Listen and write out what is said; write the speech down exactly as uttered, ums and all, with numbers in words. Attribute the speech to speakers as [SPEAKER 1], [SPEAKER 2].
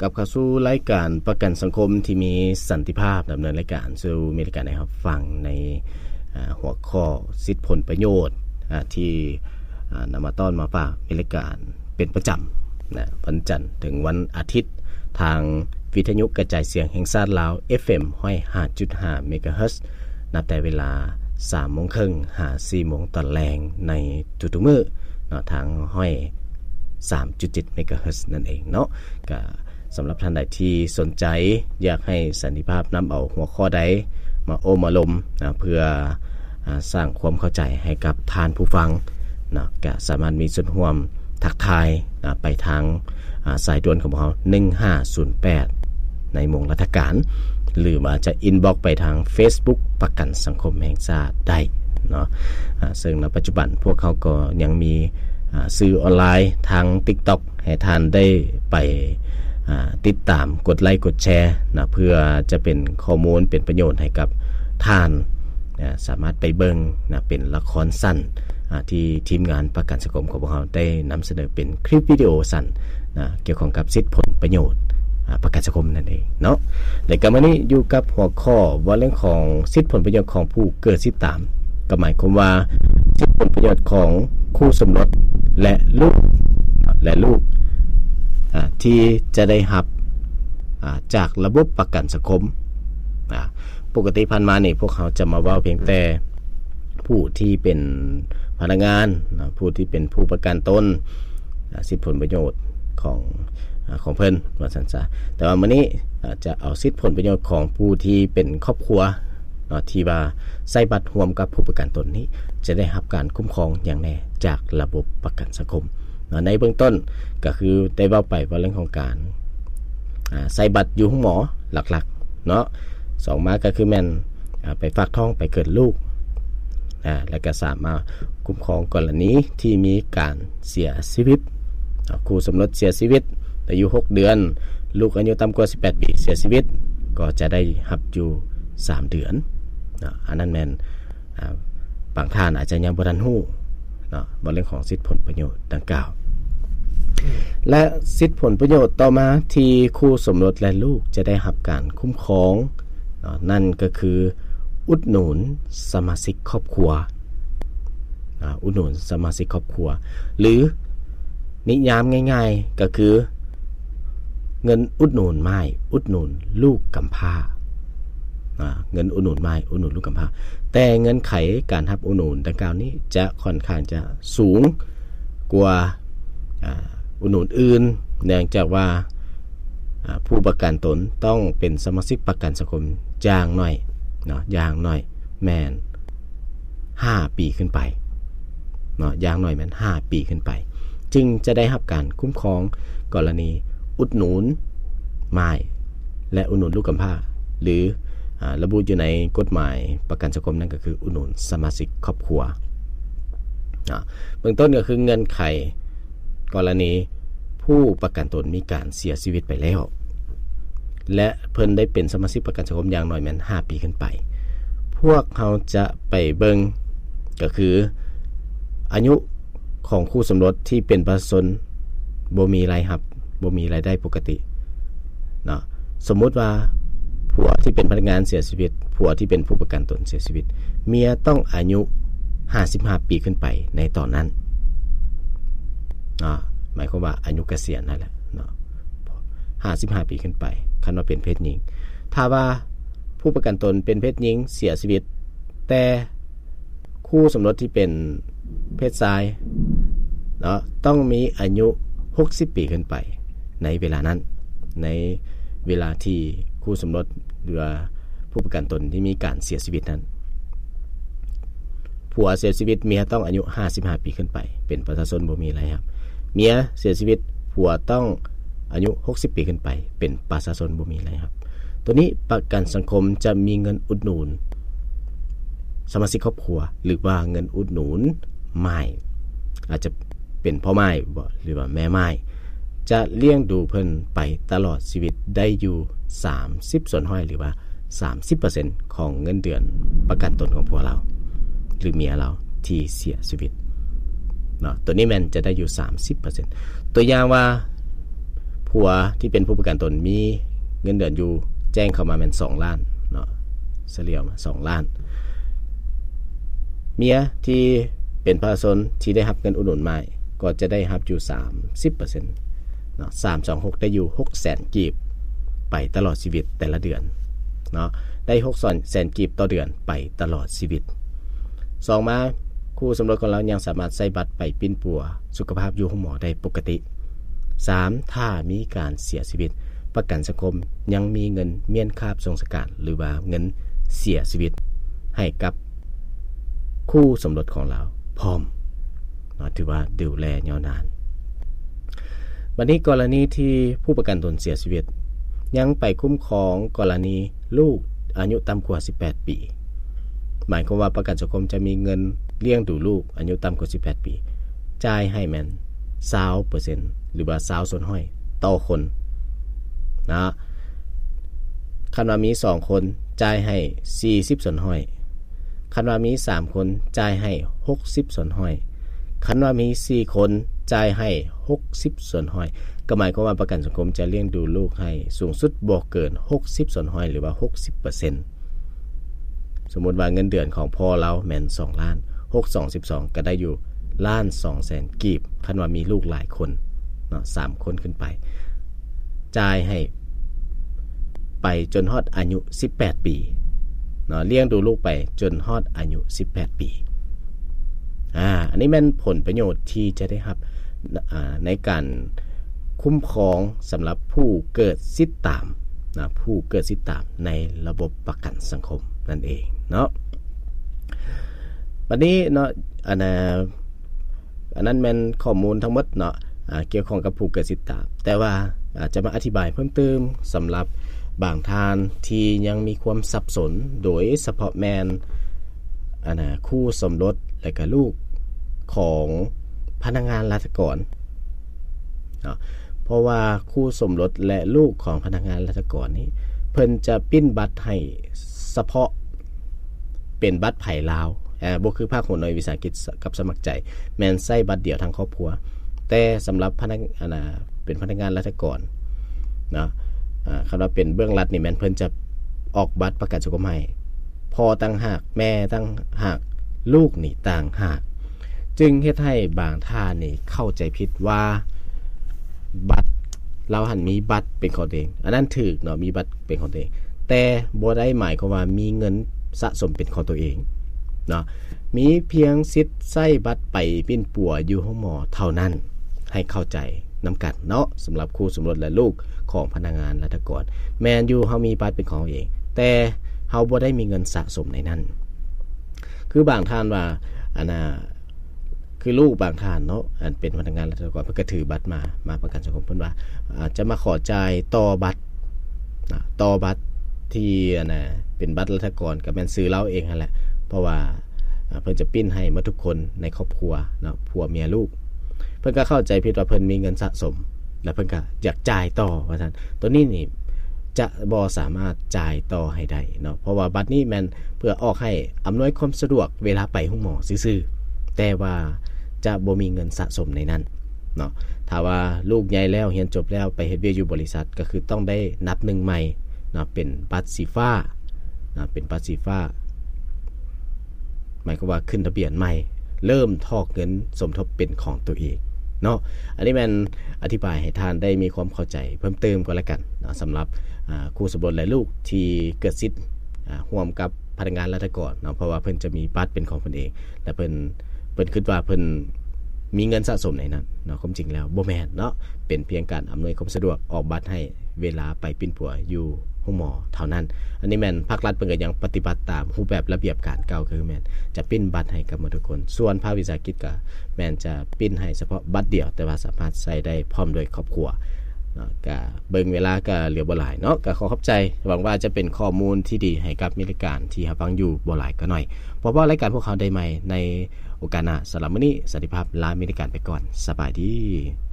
[SPEAKER 1] กับเข้าสู่รายการประกันสังคมที่มีสันติภาพดำเนินรายการสู่มีรายการให้รับฟังในหัวข้อสิทธิผลประโยชน์ที่นำมาต้อนมาฝากมีรายการเป็นประจำนะวันจันทร์ถึงวันอาทิตย์ทางวิทยุกระจายเสียงแห่งชาติลาว เอฟ เอ็ม ห้าจุดห้า เมกะเฮิรตซ์นับแต่เวลา สามโมงครึ่ง หา สี่โมงตอนแรงในทุกๆมื้อเนาะทางห้อย สามจุดเจ็ด เมกะเฮิรตซ์นั่นเองเนาะก็สำหรับท่านใดที่สนใจอยากให้สันติภาพนำเอาหัวข้อใดมาโอมาลมนะเพื่อสร้างความเข้าใจให้กับท่านผู้ฟังนะก็สามารถมีส่วนร่วมทักทายนะไปทางสายด่วนของเราหนึ่งห้าศูนย์แปดในหม่องราชการหรืออาจจะอินบ็อกซ์ไปทาง Facebook ประกันสังคมแห่งชาติได้เนาะซึ่งในปัจจุบันพวกเขาก็ยังมีสื่อออนไลน์ทาง TikTok ให้ท่านได้ไปติดตามกดไลค์กดแชร์นะเพื่อจะเป็นข้อมูลเป็นประโยชน์ให้กับท่านนะสามารถไปเบิ่งนะเป็นละครสั้นที่ทีมงานประกันสังคมของพวกเราได้นำเสนอเป็นคลิปวิดีโอสั้นนะเกี่ยวข้องกับสิทธิผลประโยชน์ประกันสังคมนั่นเองเนาะและก็มื้อนี้อยู่กับหัวข้อว่าเรื่องของสิทธิผลประโยชน์ของผู้เกิดสิทธิตามก็หมายความว่าสิทธิผลประโยชน์ของคู่สมรสและลูกและลูกที่จะได้รับจากระบบประกันสังคมปกติผ่านมานี่พวกเขาจะมาเว้าเพียงแต่ผู้ที่เป็นพนักงานผู้ที่เป็นผู้ประกันตนสิทธิผลประโยชน์ของของเพิ่นว่าซั่นซะแต่ว่ามื้อนี้จะเอาสิทธิผลประโยชน์ของผู้ที่เป็นครอบครัวเนาะที่ว่าใช้บัตรร่วมกับผู้ประกันตนนี้จะได้รับการคุ้มครองอย่างแน่จากระบบประกันสังคมในเบื้องต้นก็คือได้เว้าไปว่าเรื่องของการใส่บัตรอยู่ห้องหมอหลักๆเนาะสองมาก็คือแม่นไปฝากท้องไปเกิดลูกอ่าแล้วก็สามารถคุ้มครองกรณีที่มีการเสียชีวิตคู่สมรสเสียชีวิตอายุหกเดือนลูกอายุต่ำกว่าสิบแปดปีเสียชีวิตก็จะได้รับอยู่สามเดือนเนาะอันนั้นแม่นอ่าบางท่านอาจจะยังบ่ทันฮู้เนาะบ่เรื่องของสิทธิผลประโยชน์ดังกล่าวและสิทธิผลประโยชน์ต่อมาที่คู่สมรสและลูกจะได้รับการคุ้มครองเนาะนั่นก็คืออุดหนุนสมาชิกครอบครัวอ่าอุดหนุนสมาชิกครอบครัวหรือนิยามง่ายๆก็คือเงินอุดหนุนไม้อุดหนุนลูกกำพร้าอ่าเงินอุดหนุนไม้อุดหนุนลูกกำพร้าแต่เงินไขการรับอุดหนุนดังกล่าวนี้จะค่อนข้างจะสูงกว่าอ่าอุดหนุนอื่นเนื่องจากว่าผู้ประกันตนต้องเป็นสมาชิกประกันสังคมอย่างน้อยเนาะอย่างน้อยแม่นห้าปีขึ้นไปเนาะอย่างน้อยแม่นห้าปีขึ้นไปจึงจะได้รับการคุ้มครองกรณีอุดหนุนไม้และอุดหนุนลูกกำพร้าหรือระบุอยู่ในกฎหมายประกันสังคมนั่นก็คืออุดหนุนสมาชิกครอบครัวนะเบื้องต้นก็คือเงินไขกรณีผู้ประกันตนมีการเสียชีวิตไปแล้วและเพิ่นได้เป็นสมาชิกประกันสังคมอย่างน้อยแม่นห้าปีขึ้นไปพวกเขาจะไปเบิ่งก็คืออายุของคู่สมรสที่เป็นประชาชนบ่มีรายรับบ่มีรายได้ปกติเนาะสมมุติว่าผัวที่เป็นพนักงานเสียชีวิตผัวที่เป็นผู้ประกันตนเสียชีวิตเมียต้องอายุห้าสิบห้าปีขึ้นไปในตอนนั้นเนาะหมายความว่าอายุเกษียณนั่นแหละเนาะห้าสิบห้าปีขึ้นไปคันว่าเป็นเพศหญิงถ้าว่าผู้ประกันตนเป็นเพศหญิงเสียชีวิตแต่คู่สมรสที่เป็นเพศชายเนาะต้องมีอายุหกสิบปีขึ้นไปในเวลานั้นในเวลาที่คู่สมรสหรือผู้ประกันตนที่มีการเสียชีวิตนั้นผัวเสียชีวิตเมียต้องอายุห้าสิบห้าปีขึ้นไปเป็นประชาชนบ่มีอะไรครับเมียเสียชีวิตผัวต้องอายุหกสิบปีขึ้นไปเป็นประชาชนบ่มีอะไรครับตัวนี้ประกันสังคมจะมีเงินอุดหนุนสมาชิกครอบครัวหรือว่าเงินอุดหนุนไม้อาจจะเป็นพ่อไม้บ่หรือว่าแม่ไม้จะเลี้ยงดูเพิ่นไปตลอดชีวิตได้อยู่สามสิบส่วนห้อยหรือว่า สามสิบเปอร์เซ็นต์ ของเงินเดือนประกันตนของผัวเราหรือเมียเราที่เสียชีวิตเนาะตัวนี้มันจะได้อยู่ สามสิบเปอร์เซ็นต์ ตัวอย่างว่าผผัวที่เป็นผู้ประกันตนมีเงินเดือนอยู่แจ้งเข้ามาแม่นสองล้านเนาะเฉลี่ยมาสองล้านเมียที่เป็นประชาชนที่ได้รับเงินอุดหนุนใหม่ก็จะได้รับอยู่ สามสิบเปอร์เซ็นต์ เนาะสามร้อยยี่สิบหกได้อยู่ หกแสน กีบไปตลอดชีวิตแต่ละเดือนเนาะได้ หกแสน กีบต่อเดือนไปตลอดชีวิตสองมาคู่สมรสของเรายังสามารถใช้บัตรไปปิ้นปัวสุขภาพอยู่ห้องหมอได้ปกติสามถ้ามีการเสียชีวิตประกันสังคมยังมีเงินเมียนคาบทรงสการหรือว่าเงินเสียชีวิตให้กับคู่สมรสของเราพร้อมถือว่าดูแลยาวนานวันนี้กรณีที่ผู้ประกันตนเสียชีวิตยังไปคุ้มครองกรณีลูกอายุต่ำกว่าสิบแปดปีหมายความว่าประกันสังคมจะมีเงินเลี้ยงดูลูกอายุต่ำกว่าสิบแปดปีจ่ายให้แม่น ยี่สิบเปอร์เซ็นต์ หรือว่ายี่สิบส่วนห้อยต่อคนนะคันว่ามีสองคนจ่ายให้สี่สิบส่วนห้อยคันว่ามีสามคนจ่ายให้หกสิบส่วนห้อยคันว่ามีสี่คนจ่ายให้หกสิบส่วนห้อยก็หมายความว่าประกันสังคมจะเลี้ยงดูลูกให้สูงสุดบ่เกินหกสิบส่วนห้อยหรือว่า หกสิบเปอร์เซ็นต์ สมมุติว่าเงินเดือนของพ่อเราแม่นสองล้านหก สอง สิบสองก็ได้อยู่ล้านสองแสนกีบคันว่ามีลูกหลายคนเนาะสามคนขึ้นไปจ่ายให้ไปจนฮอดอายุสิบแปดปีเนาะเลี้ยงดูลูกไปจนฮอดอายุสิบแปดปีอ่าอันนี้แม่นผลประโยชน์ที่จะได้รับอ่าในการคุ้มครองสำหรับผู้เกิดสิทธิ์ตามนะผู้เกิดสิทธิ์ตามในระบบประกันสังคมนั่นเองเนาะวันนี้เนาะอันน่ะอันนั้นแม่นข้อมูลทั้งหมดเนาะอ่าเกี่ยวข้องกับผู้เกิดสิทธิ์ตามแต่ว่าอาจจะมาอธิบายเพิ่มเติมสำหรับบางท่านที่ยังมีความสับสนโดยเฉพาะแม่นอันน่ะคู่สมรสและก็ลูกของพนักงานราชการเนาะเพราะว่าคู่สมรสและลูกของพนักงานราชการนี้เพิ่นจะปิ้นบัตรให้เฉพาะเป็นบัตรไผ่ลาวอ่าบ่คือภาคหัวหน่วยวิสาหกิจกับสมัครใจแม่นใช้บัตรเดียวทั้งครอบครัวแต่สำหรับพนักอันน่ะเป็นพนักงานราชการเนาะอ่าคำว่าเป็นเบื้องรัฐนี่แม่นเพิ่นจะออกบัตรประกันสังคมให้พ่อต่างหากแม่ต่างหากลูกนี่ต่างหากจึงเฮ็ดให้บางท่านนี่เข้าใจผิดว่าบัตรเราหันมีบัตรเป็นของตัวเองอันนั้นถูกเนาะมีบัตรเป็นของตัวเองแต่บ่ได้หมายความว่ามีเงินสะสมเป็นของตัวเองเนาะมีเพียงสิทธิ์ใช้บัตรไปปิ้นปัวอยู่ห้องหมอเท่านั้นให้เข้าใจนำกันเนาะสำหรับคู่สมรสและลูกของพนักงานราชการแม่นอยู่เฮามีบัตรเป็นของตัวเองแต่เฮาบ่ได้มีเงินสะสมในนั้นคือบางท่านว่าอันน่ะคือลูกบางท่านเนาะอันเป็นพนักงานราชการเพิ่นก็ถือบัตรมามาประกันสังคมเพิ่นว่าอาจจะมาขอจ่ายต่อบัตรนะต่อบัตรที่อันน่ะเป็นบัตรราชการก็แม่นซื้อเราเองนั่นแหละเพราะว่าเพิ่นจะปิ้นให้หมดทุกคนในครอบครัวเนาะผัวเมียลูกเพิ่นก็เข้าใจผิดว่าเพิ่นมีเงินสะสมแล้วเพิ่นก็อยากจ่ายต่อว่าซั่นตัวนี้นี่จะบ่สามารถจ่ายต่อให้ได้เนาะเพราะว่าบัตรนี้แม่นเพื่อออกให้อำนวยความสะดวกเวลาไปห้องหมอซื่อๆแต่ว่าจะบ่มีเงินสะสมในนั้นเนาะถ้าว่าลูกใหญ่แล้วเรียนจบแล้วไปเฮ็ดเวียกอยู่บริษัทก็คือต้องได้นับหนึ่งใหม่เนาะเป็นบัตรสีฟ้าเนาะเป็นบัตรสีฟ้าหมายความว่าขึ้นทะเบียนใหม่เริ่มทอกเงินสมทบเป็นของตัวเองเนาะอันนี้มันอธิบายให้ท่านได้มีความเข้าใจเพิ่มเติมก็แล้วกันนะสำหรับคู่สมรสและลูกที่เกิดสิทธิ์ร่วมกับพนักงานราชการเนาะเพราะว่าเพิ่นจะมีบัตรเป็นของเพิ่นเองและเพิ่นเพิ่นคิดว่าเพิ่นมีเงินสะสมในนั้นเนาะความจริงแล้วบ่แม่นเนาะเป็นเพียงการอำนวยความสะดวกออกบัตรให้เวลาไปปิ้นปัวอยู่ห้องหมอเท่านั้นอันนี้แม่นภาครัฐเพิ่นก็ยังปฏิบัติตามรูปแบบระเบียบการเก่าคือแม่นจะปิ้นบัตรให้กับทุกคนส่วนภาควิสาหกิจก็แม่นจะปิ้นให้เฉพาะบัตรเดียวแต่ว่าสามารถใช้ได้พร้อมด้วยครอบครัวเนาะก็เบิ่งเวลาก็เหลือบ่หลายเนาะก็ขอขอบใจหวังว่าจะเป็นข้อมูลที่ดีให้กับมิตรการที่รับฟังอยู่บ่หลายก็หน่อยเพราะว่ารายการพวกเขาได้ใหม่ในโอกาสหน้าสำหรับมื้อนี้สวัสดีภาพลามิตรการไปก่อนสบายดี